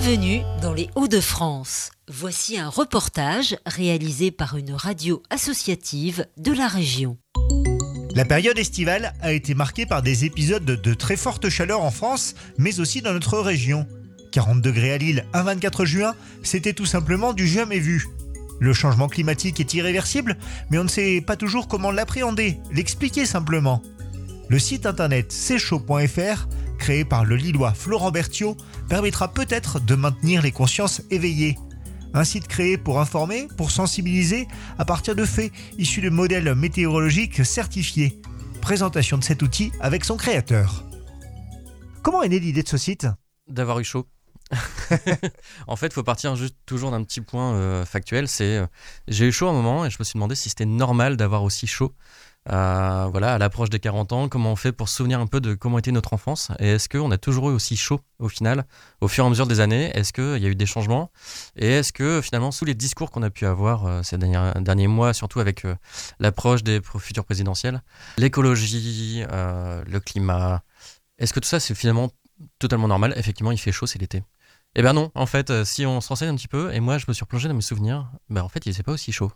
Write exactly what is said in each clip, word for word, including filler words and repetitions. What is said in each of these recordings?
Bienvenue dans les Hauts-de-France. Voici un reportage réalisé par une radio associative de la région. La période estivale a été marquée par des épisodes de très forte chaleur en France, mais aussi dans notre région. quarante degrés à Lille un vingt-quatre juin, c'était tout simplement du jamais vu. Le changement climatique est irréversible, mais on ne sait pas toujours comment l'appréhender, l'expliquer simplement. Le site internet c'est chaud point f r, créé par le Lillois Florent Berthiaud, permettra peut-être de maintenir les consciences éveillées. Un site créé pour informer, pour sensibiliser, à partir de faits issus de modèles météorologiques certifiés. Présentation de cet outil avec son créateur. Comment est née l'idée de ce site ? D'avoir eu chaud. En fait, il faut partir juste toujours d'un petit point euh, factuel. C'est, euh, j'ai eu chaud à un moment et je me suis demandé si c'était normal d'avoir aussi chaud. Euh, voilà, à l'approche des quarante ans, comment on fait pour se souvenir un peu de comment était notre enfance, et est-ce qu'on a toujours eu aussi chaud au final, au fur et à mesure des années, est-ce qu'il y a eu des changements, et est-ce que finalement sous les discours qu'on a pu avoir euh, ces derniers, derniers mois, surtout avec euh, l'approche des futures présidentielles, l'écologie, euh, le climat, est-ce que tout ça c'est finalement totalement normal? Effectivement il fait chaud, c'est l'été. Eh ben non, en fait, euh, si on se renseigne un petit peu, et moi je me suis replongé dans mes souvenirs, ben en fait il n'était pas aussi chaud.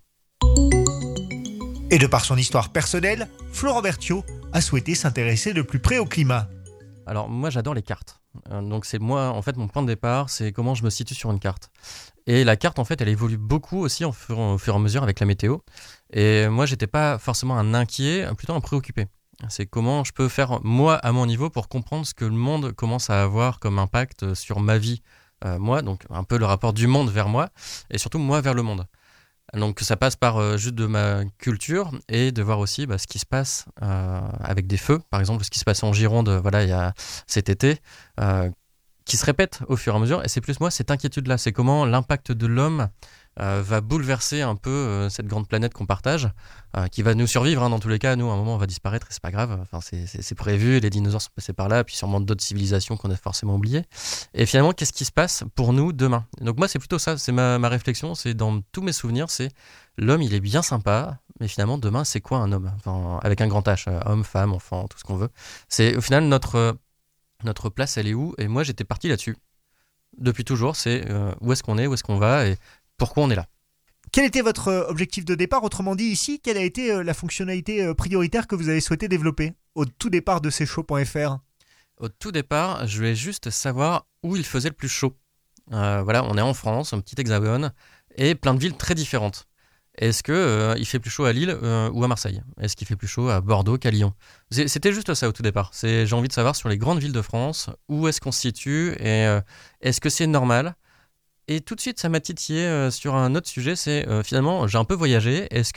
Et de par son histoire personnelle, Florent Berthiaud a souhaité s'intéresser de plus près au climat. Alors moi j'adore les cartes, euh, donc c'est moi en fait mon point de départ, c'est comment je me situe sur une carte. Et la carte en fait elle évolue beaucoup aussi au fur, au fur et à mesure avec la météo. Et moi j'étais pas forcément un inquiet, plutôt un préoccupé. C'est comment je peux faire moi à mon niveau pour comprendre ce que le monde commence à avoir comme impact sur ma vie, euh, moi, donc un peu le rapport du monde vers moi et surtout moi vers le monde. Donc ça passe par euh, juste de ma culture et de voir aussi bah, ce qui se passe euh, avec des feux, par exemple ce qui se passe en Gironde, voilà, il y a cet été, euh, qui se répète au fur et à mesure. Et c'est plus moi cette inquiétude-là, c'est comment l'impact de l'homme euh, va bouleverser un peu euh, cette grande planète qu'on partage, euh, qui va nous survivre, hein, dans tous les cas. Nous, à un moment, on va disparaître et c'est pas grave. Enfin, c'est, c'est, c'est prévu. Les dinosaures sont passés par là, puis sûrement d'autres civilisations qu'on a forcément oubliées. Et finalement, qu'est-ce qui se passe pour nous demain ? Donc moi, c'est plutôt ça. C'est ma, ma réflexion. C'est dans tous mes souvenirs, c'est l'homme, il est bien sympa, mais finalement, demain, c'est quoi un homme ? Enfin, avec un grand H, homme, femme, enfant, tout ce qu'on veut. C'est au final notre notre place, elle est où ? Et moi, j'étais parti là-dessus. Depuis toujours, c'est euh, où est-ce qu'on est, où est-ce qu'on va et pourquoi on est là. Quel était votre objectif de départ ? Autrement dit, ici, quelle a été la fonctionnalité prioritaire que vous avez souhaité développer au tout départ de c'est chaud point f r ? Au tout départ, je voulais juste savoir où il faisait le plus chaud. Euh, voilà, on est en France, un petit hexagone, et plein de villes très différentes. Est-ce qu'il euh, fait plus chaud à Lille euh, ou à Marseille ? Est-ce qu'il fait plus chaud à Bordeaux qu'à Lyon ? C'est, C'était juste ça au tout départ. C'est, j'ai envie de savoir sur les grandes villes de France, où est-ce qu'on se situe et euh, est-ce que c'est normal ? Et tout de suite, ça m'a titillé euh, sur un autre sujet, c'est euh, finalement, j'ai un peu voyagé. Est-ce